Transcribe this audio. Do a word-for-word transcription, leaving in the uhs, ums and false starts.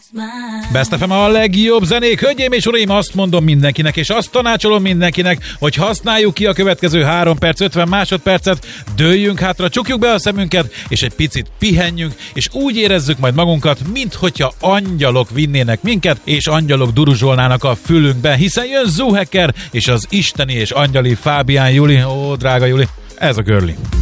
Best ef em a legjobb zenék. Hölgyeim és uraim, azt mondom mindenkinek, és azt tanácsolom mindenkinek, hogy használjuk ki a következő három perc, ötven másodpercet, dőljünk hátra, csukjuk be a szemünket, és egy picit pihenjünk, és úgy érezzük majd magunkat, minthogyha angyalok vinnének minket, és angyalok duruzsolnának a fülünkbe, hiszen jön Zoo Hacker, és az isteni és angyali Fábián Juli. Ó, drága Juli, ez a Girly.